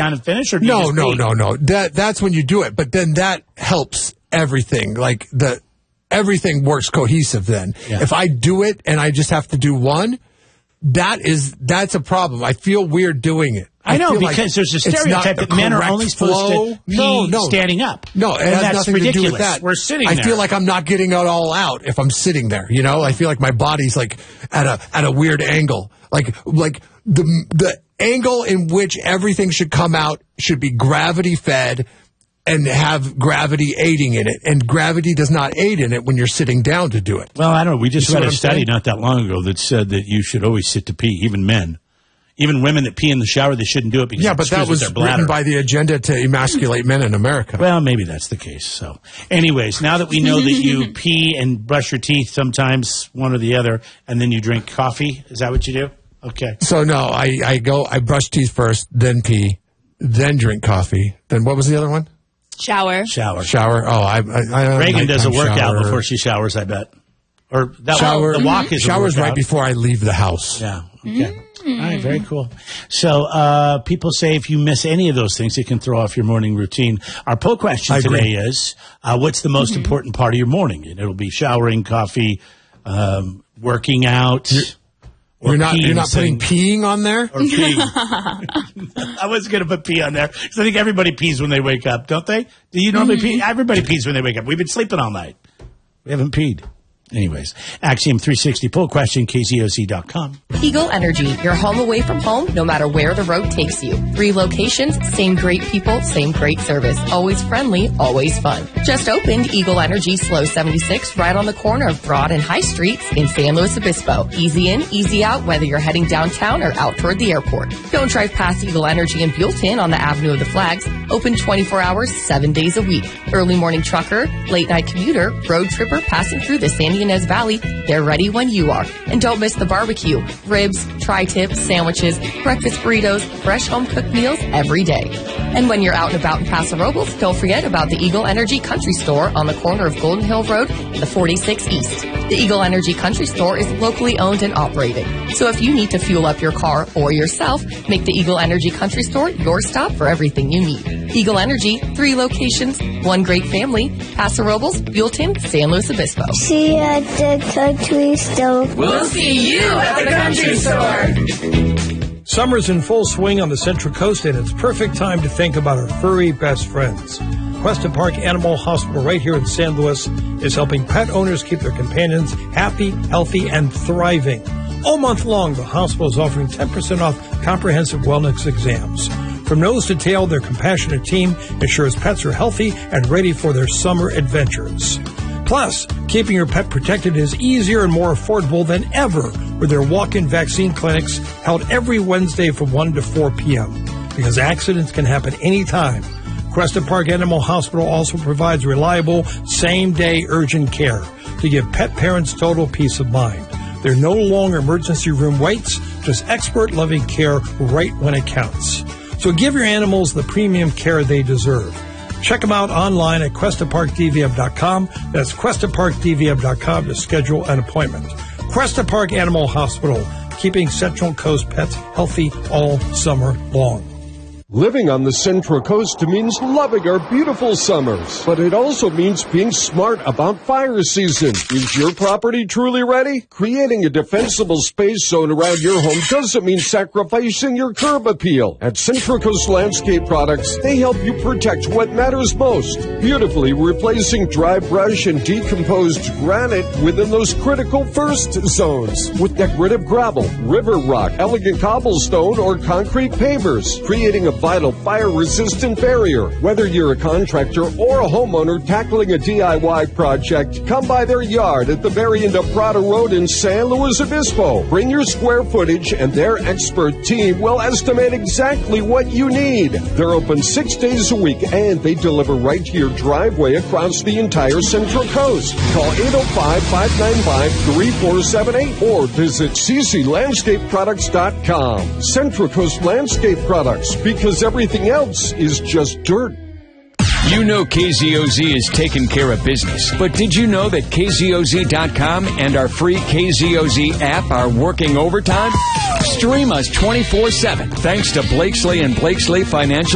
down and finish? Or No. That's when you do it. But then that helps everything. Like everything works cohesive then. Yeah. If I do it and I just have to do one, that's a problem. I feel weird doing it. I know, because there's a stereotype that men are only supposed to pee standing up. No, it has nothing ridiculous. to do with that. We're sitting there. I feel like I'm not getting it all out if I'm sitting there, you know? I feel like my body's like at a weird angle. Like the angle in which everything should come out should be gravity fed and have gravity aiding in it. And gravity does not aid in it when you're sitting down to do it. Well, I don't know. We just read a study not that long ago that said that you should always sit to pee, even men. Even women that pee in the shower, they shouldn't do it because but that was written by the agenda to emasculate men in America. Well, maybe that's the case. So, anyways, now that we know that you pee and brush your teeth sometimes, one or the other, and then you drink coffee, is that what you do? Okay. So, no, I brush teeth first, then pee, then drink coffee. Then what was the other one? Shower. Oh, I Reagan does a workout before she showers, I bet. Or the walk is showers right before I leave the house. Yeah. Okay. All right. Very cool. So people say if you miss any of those things, it can throw off your morning routine. Our poll question today is, what's the most important part of your morning? And it'll be showering, coffee, working out. You're not putting peeing on there? Or peeing. I was going to put pee on there because I think everybody pees when they wake up, don't they? Do you normally pee? Everybody pees when they wake up. We've been sleeping all night. We haven't peed. Anyways, Axiom 360 poll question, KZOZ.com. Eagle Energy, your home away from home, no matter where the road takes you. 3 locations, same great people, same great service. Always friendly, always fun. Just opened Eagle Energy Slow 76 right on the corner of Broad and High Streets in San Luis Obispo. Easy in, easy out, whether you're heading downtown or out toward the airport. Don't drive past Eagle Energy in Buellton on the Avenue of the Flags. Open 24 hours, 7 days a week. Early morning trucker, late night commuter, road tripper passing through the San Ynez Valley, they're ready when you are. And don't miss the barbecue. Ribs, tri-tips, sandwiches, breakfast burritos, fresh home-cooked meals every day. And when you're out and about in Paso Robles, don't forget about the Eagle Energy Country Store on the corner of Golden Hill Road and the 46 East. The Eagle Energy Country Store is locally owned and operated. So if you need to fuel up your car or yourself, make the Eagle Energy Country Store your stop for everything you need. Eagle Energy, 3 locations, 1 great family, Paso Robles, Buellton, San Luis Obispo. See you at the country store. We'll see you at the country store. Summer's in full swing on the Central Coast, and it's perfect time to think about our furry best friends. Cuesta Park Animal Hospital right here in San Luis is helping pet owners keep their companions happy, healthy, and thriving. All month long, the hospital is offering 10% off comprehensive wellness exams. From nose to tail, their compassionate team ensures pets are healthy and ready for their summer adventures. Plus, keeping your pet protected is easier and more affordable than ever with their walk-in vaccine clinics held every Wednesday from 1 to 4 p.m. Because accidents can happen anytime. Cuesta Park Animal Hospital also provides reliable, same-day urgent care to give pet parents total peace of mind. There are no longer emergency room waits, just expert loving care right when it counts. So give your animals the premium care they deserve. Check them out online at QuestaParkDVM.com. That's QuestaParkDVM.com to schedule an appointment. Cuesta Park Animal Hospital, keeping Central Coast pets healthy all summer long. Living on the Central Coast means loving our beautiful summers, but it also means being smart about fire season. Is your property truly ready? Creating a defensible space zone around your home doesn't mean sacrificing your curb appeal. At Central Coast Landscape Products, they help you protect what matters most, beautifully replacing dry brush and decomposed granite within those critical first zones with decorative gravel, river rock, elegant cobblestone, or concrete pavers, creating a vital fire-resistant barrier. Whether you're a contractor or a homeowner tackling a DIY project, come by their yard at the very end of Prado Road in San Luis Obispo. Bring your square footage and their expert team will estimate exactly what you need. They're open 6 days a week and they deliver right to your driveway across the entire Central Coast. Call 805-595-3478 or visit cclandscapeproducts.com. Central Coast Landscape Products, because everything else is just dirt. You know KZOZ is taking care of business, but did you know that KZOZ.com and our free KZOZ app are working overtime? Stream us 24/7 thanks to Blakesley and Blakesley Financial